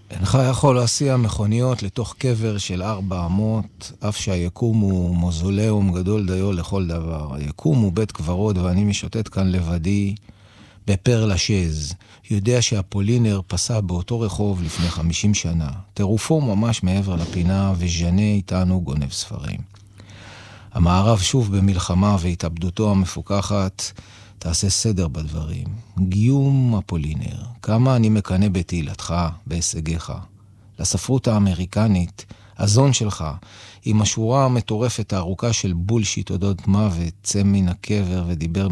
אינך יכול להסיע מכוניות לתוך קבר של 4 אמות, אף שהיקום הוא מוזולאום גדול דיו לכל דבר. היקום הוא בית קברות ואני משוטט כאן לבדי בפרלשז. יודע שהפולינר פסע באותו רחוב לפני 50 שנה. טירופו ממש מעבר לפינה וז'נה איתנו גונב ספרים. המערב שוב במלחמה והתאבדותו המפוקחת תעשה סדר בדברים. גיום הפולינר, כמה אני מקנה בתהילתך, בהישגיך. לספרות האמריקנית, הזון שלך, עם השורה המטורפת הארוכה של בולשיט אודות מוות, צא מן הקבר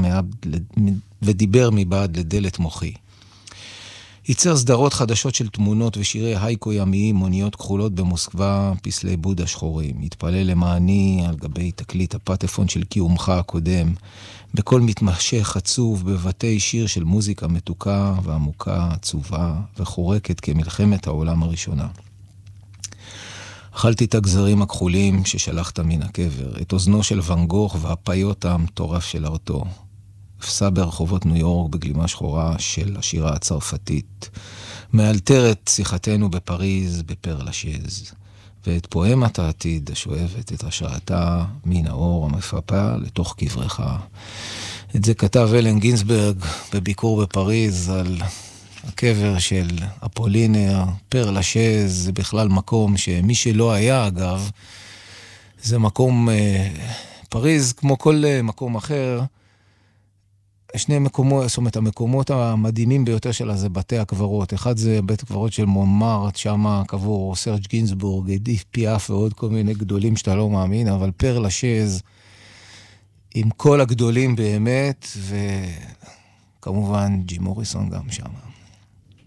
ודיבר מבעד לדלת מוחי. ייצר סדרות חדשות של תמונות ושירי הייקו ימיים, מוניות כחולות במוסקבה, פסלי בודה שחורים. התפלל למעני על גבי תקליט הפטפון של קיומך הקודם, בכל מתמשך עצוב, בבתי שיר של מוזיקה מתוקה ועמוקה, עצובה וחורקת כמלחמת העולם הראשונה. אכלתי את הגזרים הכחולים ששלחת מן הקבר, את אוזנו של ואן גוך והפיות המטורף של ארתו. הפסע ברחובות ניו יורק בגלימה שחורה של השירה הצרפתית. מאלתרת שיחתנו בפריז בפרלשז. ואת פואמת העתיד השואבת את השראתה מן האור המפפה לתוך קברך. את זה כתב אלן גינסברג בביקור בפריז על הקבר של אפולינר. פרלשז זה בכלל מקום שמי שלא היה אגב, זה מקום, פריז כמו כל מקום אחר, שני מקומות, זאת אומרת, המקומות המדהימים ביותר שלה זה בתי הקברות. אחד זה בית הקברות של מונמרט, שם קבור סרג' גינסבורג, אדיף פיאף ועוד כל מיני גדולים שאתה לא מאמין, אבל פרלשז עם כל הגדולים באמת, וכמובן ג'ים מוריסון גם שם.